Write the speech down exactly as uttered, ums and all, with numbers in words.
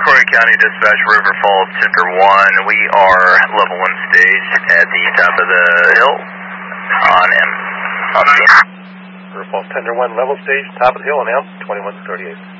Corey County Dispatch, River Falls, Center one. We are level one stage at the top of the hill on M. On River Falls, Tender one, level stage, top of the hill on M, twenty-one thirty-eight.